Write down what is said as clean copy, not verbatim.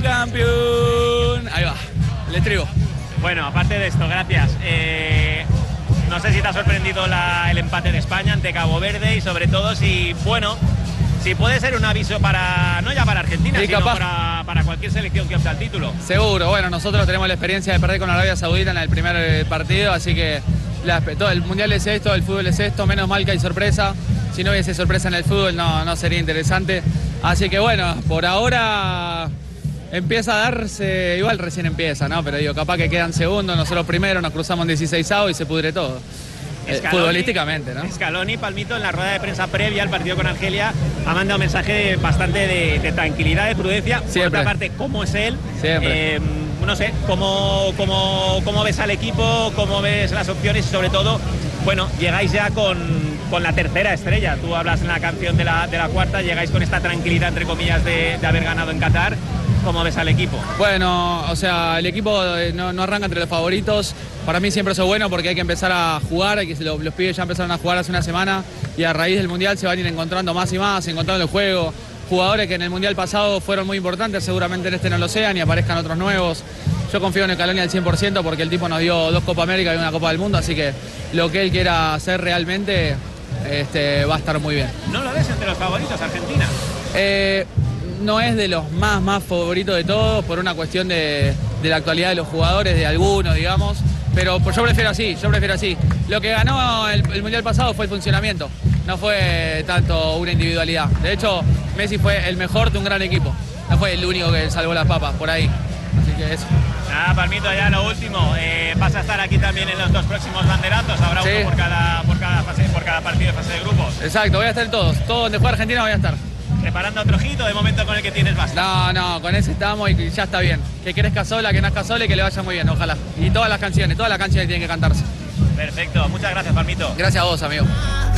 campeón. Ahí va, el estribo. Bueno, aparte de esto, gracias. No sé si te ha sorprendido el empate de España ante Cabo Verde y sobre todo si puede ser un aviso para, no ya para Argentina, sí, sino capaz, para cualquier selección que opte al título. Seguro, bueno, nosotros tenemos la experiencia de perder con Arabia Saudita en el primer partido, así que todo el mundial es esto, el fútbol es esto, menos mal que hay sorpresa. Si no hubiese sorpresa en el fútbol no sería interesante. Así que bueno, por ahora empieza a darse, igual recién empieza, ¿no? Pero digo, capaz que quedan segundos, nosotros primero, nos cruzamos en 16avos y se pudre todo. Futbolísticamente, ¿no? Scaloni, Palmito, en la rueda de prensa previa al partido con Argelia, ha mandado un mensaje bastante de tranquilidad, de prudencia. Siempre. Por otra parte, ¿cómo es él? Siempre. No sé, ¿cómo ves al equipo? ¿Cómo ves las opciones? Y sobre todo, bueno, llegáis ya con la tercera estrella. Tú hablas en la canción de la cuarta, llegáis con esta tranquilidad, entre comillas, de haber ganado en Qatar. ¿Cómo ves al equipo? Bueno, o sea, el equipo no arranca entre los favoritos. Para mí siempre eso es bueno porque hay que empezar a jugar, los pibes ya empezaron a jugar hace una semana y a raíz del Mundial se van a ir encontrando más y más, encontrando el juego. Jugadores que en el Mundial pasado fueron muy importantes, seguramente en este no lo sean y aparezcan otros nuevos. Yo confío en Scaloni al 100% porque el tipo nos dio 2 Copa América y una Copa del Mundo, así que lo que él quiera hacer realmente va a estar muy bien. ¿No lo ves entre los favoritos, Argentina? No es de los más favoritos de todos por una cuestión de la actualidad de los jugadores, de algunos, digamos. Pero yo prefiero así. Lo que ganó el Mundial pasado fue el funcionamiento, no fue tanto una individualidad. De hecho, Messi fue el mejor de un gran equipo, no fue el único que salvó las papas, por ahí. Así que eso. Nada, Palmito, ya lo último. Vas a estar aquí también en los 2 próximos banderatos, habrá sí, uno por cada partido de fase de grupos. Exacto, voy a estar en todos donde juega Argentina voy a estar. ¿Preparando otro hito de momento con el que tienes basta? No, con ese estamos y ya está bien. Que crezca sola, que nazca sola y que le vaya muy bien, ojalá. Y todas las canciones tienen que cantarse. Perfecto, muchas gracias, Palmito. Gracias a vos, amigo.